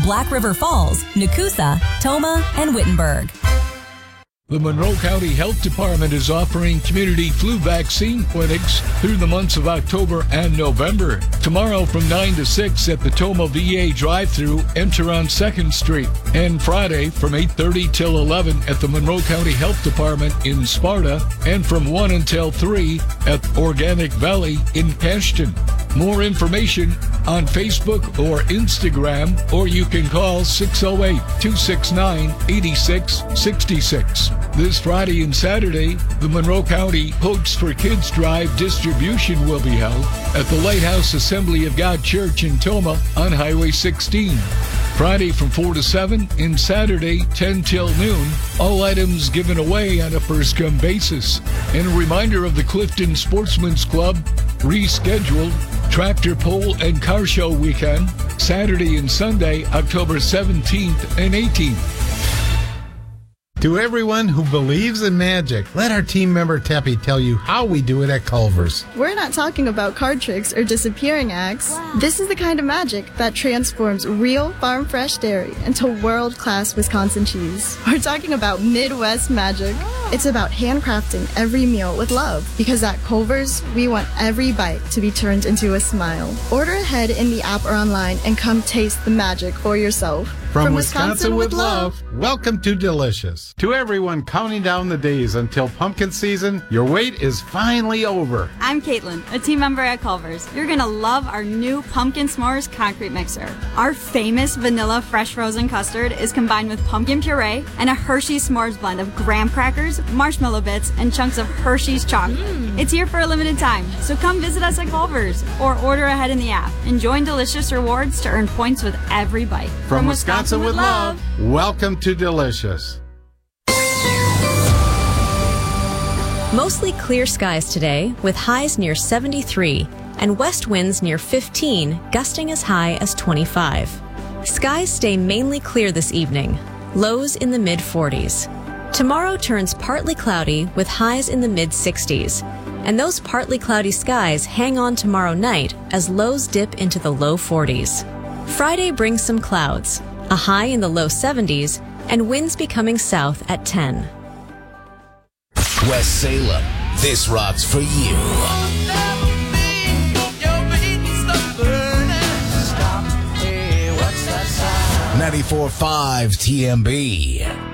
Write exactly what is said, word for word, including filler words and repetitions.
Black River Falls, Nakusa, Toma, and Wittenberg. The Monroe County Health Department is offering community flu vaccine clinics through the months of October and November. Tomorrow from nine to six at the Toma V A drive-thru, enter on second Street. And Friday from eight thirty till eleven at the Monroe County Health Department in Sparta. And from one until three at Organic Valley in Cashton. More information on Facebook or Instagram, or you can call six oh eight, two six nine, eight six six six. This Friday and Saturday, the Monroe County Hopes for Kids Drive distribution will be held at the Lighthouse Assembly of God Church in Toma on Highway sixteen. Friday from four to seven and Saturday ten till noon. All items given away on a first-come basis. And a reminder of the Clifton Sportsman's Club rescheduled Tractor Pull and Car Show weekend, Saturday and Sunday, October seventeenth and eighteenth. To everyone who believes in magic, let our team member Teppy tell you how we do it at Culver's. We're not talking about card tricks or disappearing acts. Wow. This is the kind of magic that transforms real farm-fresh dairy into world-class Wisconsin cheese. We're talking about Midwest magic. Oh. It's about handcrafting every meal with love, because at Culver's, we want every bite to be turned into a smile. Order ahead in the app or online and come taste the magic for yourself. From, From Wisconsin, Wisconsin with love, love, welcome to Delicious. To everyone counting down the days until pumpkin season, your wait is finally over. I'm Caitlin, a team member at Culver's. You're going to love our new Pumpkin S'mores concrete mixer. Our famous vanilla fresh frozen custard is combined with pumpkin puree and a Hershey's S'mores blend of graham crackers, marshmallow bits, and chunks of Hershey's chocolate. Mm. It's here for a limited time, so come visit us at Culver's or order ahead in the app and join Delicious Rewards to earn points with every bite. From, From Wisconsin, Wisconsin with love, welcome to Delicious. Mostly clear skies today, with highs near seventy-three and west winds near fifteen, gusting as high as twenty-five. Skies stay mainly clear this evening, lows in the mid forties. Tomorrow turns partly cloudy with highs in the mid sixties, and those partly cloudy skies hang on tomorrow night as lows dip into the low forties. Friday brings some clouds, a high in the low seventies, and winds becoming south at ten. West Salem, this rocks for you. ninety-four point five T M B.